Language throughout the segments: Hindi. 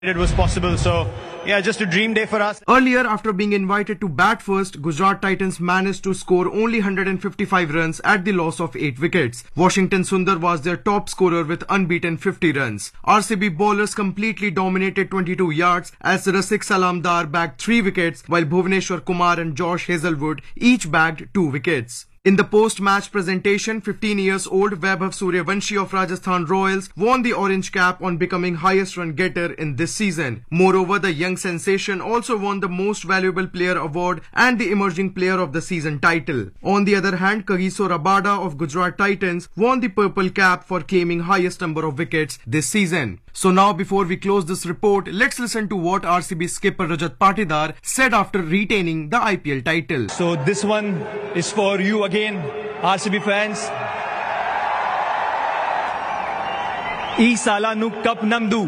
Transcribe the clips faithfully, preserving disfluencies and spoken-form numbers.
it was possible. So, yeah, just a dream day for us. Earlier, after being invited to bat first, Gujarat Titans managed to score only one hundred fifty-five runs at the loss of eight wickets. Washington Sundar was their top scorer with unbeaten fifty runs. R C B bowlers completely dominated twenty-two yards as Rasik Salamdar bagged three wickets while Bhuvneshwar Kumar and Josh Hazelwood each bagged two wickets. In the post-match presentation, fifteen years old Vaibhav Suryavanshi of Rajasthan Royals won the orange cap on becoming highest run getter in this season. Moreover, the young sensation also won the Most Valuable Player award and the Emerging Player of the Season title. On the other hand, Kagiso Rabada of Gujarat Titans won the purple cap for claiming highest number of wickets this season. So now, before we close this report, let's listen to what R C B skipper Rajat Patidar said after retaining the I P L title. So this one is for you again, R C B fans. E sala nu cup namdu.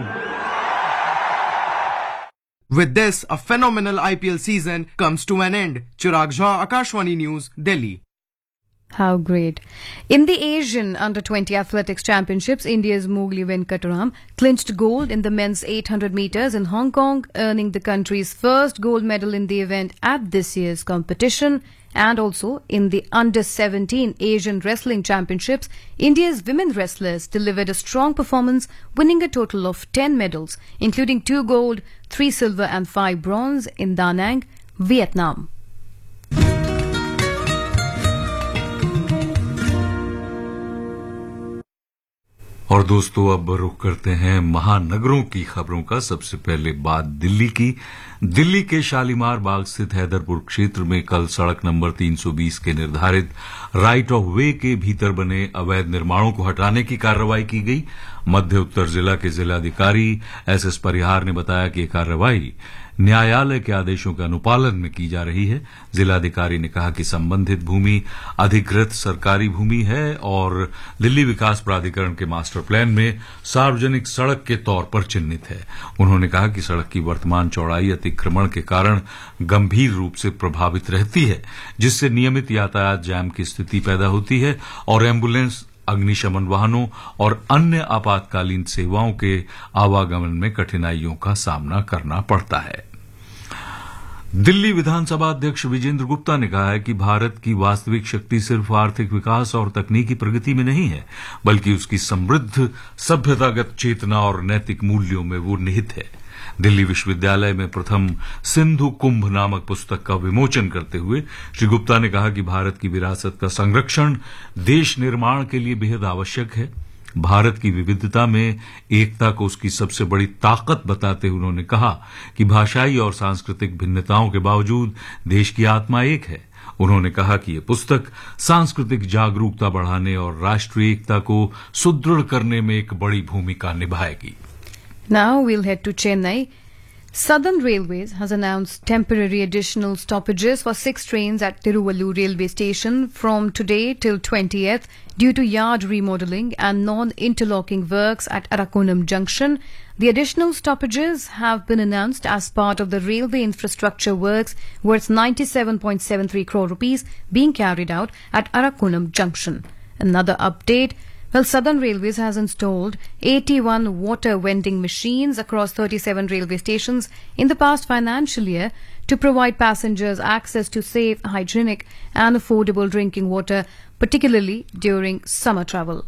With this, a phenomenal I P L season comes to an end. Chirag Jha, Akashvani News, Delhi. How great. In the Asian Under twenty Athletics Championships, India's Mowgli Venkataram clinched gold in the men's eight hundred meters in Hong Kong, earning the country's first gold medal in the event at this year's competition. And also in the Under seventeen Asian Wrestling Championships, India's women wrestlers delivered a strong performance, winning a total of ten medals, including two gold, three silver and five bronze in Da Nang, Vietnam. और दोस्तों, अब रुख करते हैं महानगरों की खबरों का। सबसे पहले बात दिल्ली की। दिल्ली के शालीमार बाग स्थित हैदरपुर क्षेत्र में कल सड़क नंबर तीन सौ बीस के निर्धारित राइट ऑफ वे के भीतर बने अवैध निर्माणों को हटाने की कार्रवाई की गई। मध्य उत्तर जिला के जिलाधिकारी एस एस परिहार ने बताया कि यह कार्रवाई न्यायालय के आदेशों के अनुपालन में की जा रही है। जिलाधिकारी ने कहा कि संबंधित भूमि अधिकृत सरकारी भूमि है और दिल्ली विकास प्राधिकरण के मास्टर प्लान में सार्वजनिक सड़क के तौर पर चिन्हित है। उन्होंने कहा कि सड़क की वर्तमान चौड़ाई अतिक्रमण के कारण गंभीर रूप से प्रभावित रहती है, जिससे नियमित यातायात जाम की स्थिति पैदा होती है और एम्बुलेंस, अग्निशमन वाहनों और अन्य आपातकालीन सेवाओं के आवागमन में कठिनाइयों का सामना करना पड़ता है। दिल्ली विधानसभा अध्यक्ष विजेंद्र गुप्ता ने कहा है कि भारत की वास्तविक शक्ति सिर्फ आर्थिक विकास और तकनीकी प्रगति में नहीं है, बल्कि उसकी समृद्ध सभ्यतागत चेतना और नैतिक मूल्यों में वो निहित है। दिल्ली विश्वविद्यालय में प्रथम सिंधु कुंभ नामक पुस्तक का विमोचन करते हुए श्री गुप्ता ने कहा कि भारत की विरासत का संरक्षण देश निर्माण के लिए बेहद आवश्यक है। भारत की विविधता में एकता को उसकी सबसे बड़ी ताकत बताते हुए उन्होंने कहा कि भाषाई और सांस्कृतिक भिन्नताओं के बावजूद देश की आत्मा एक है। उन्होंने कहा कि यह पुस्तक सांस्कृतिक जागरूकता बढ़ाने और राष्ट्रीय एकता को सुदृढ़ करने में एक बड़ी भूमिका निभाएगी। Now we'll head to Chennai. Southern Railways has announced temporary additional stoppages for six trains at Tiruvallur railway station from today till twentieth due to yard remodeling and non-interlocking works at Arakonam Junction. The additional stoppages have been announced as part of the railway infrastructure works worth ninety-seven point seven three crore rupees being carried out at Arakonam Junction. Another update. Well, Southern Railways has installed eighty-one water vending machines across thirty-seven railway stations in the past financial year to provide passengers access to safe, hygienic and affordable drinking water, particularly during summer travel.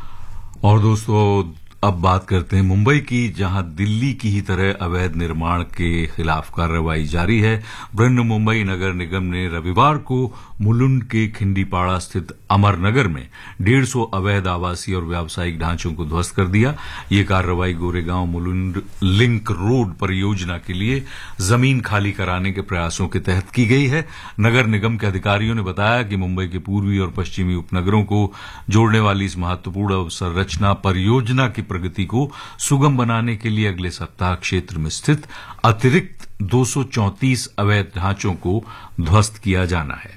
और दोस्तों, अब बात करते हैं मुंबई की, जहां दिल्ली की ही तरह अवैध निर्माण के खिलाफ कार्रवाई जारी है। बृहन मुंबई नगर निगम ने रविवार को मुलुंड के खिंडीपाड़ा स्थित अमर नगर में डेढ़ सौ अवैध आवासीय और व्यावसायिक ढांचों को ध्वस्त कर दिया। ये कार्रवाई गोरेगांव मुलुंड लिंक रोड परियोजना के लिए जमीन खाली कराने के प्रयासों के तहत की गई है। नगर निगम के अधिकारियों ने बताया कि मुंबई के पूर्वी और पश्चिमी उपनगरों को जोड़ने वाली इस महत्वपूर्ण अवसंरचना परियोजना की प्रगति को सुगम बनाने के लिए अगले सप्ताह क्षेत्र में स्थित अतिरिक्त दो सौ चौंतीस अवैध ढांचों को ध्वस्त किया जाना है।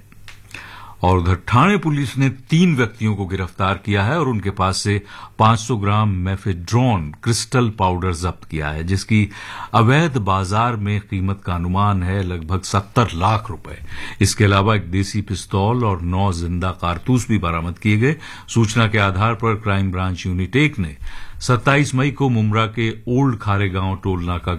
और उधर ठाणे पुलिस ने तीन व्यक्तियों को गिरफ्तार किया है और उनके पास से पांच सौ ग्राम मेफेड्रोन क्रिस्टल पाउडर जब्त किया है, जिसकी अवैध बाजार में कीमत का अनुमान है लगभग सत्तर लाख रुपए। इसके अलावा एक देसी पिस्तौल और नौ जिंदा कारतूस भी बरामद किए गए। सूचना के आधार पर क्राइम ब्रांच यूनिट एक ने सत्ताईस मई को मुमरा के ओल्ड खारेगांव टोल नाका